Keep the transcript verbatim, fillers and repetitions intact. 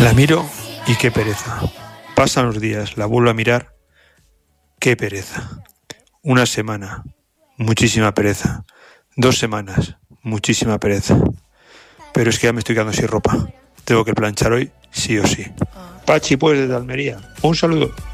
La miro y qué pereza. Pasan los días, la vuelvo a mirar, qué pereza. Una semana, muchísima pereza. Dos semanas, muchísima pereza. Pero es que ya me estoy quedando sin ropa. Tengo que planchar hoy, sí o sí. Pachi, pues, desde Almería. Un saludo.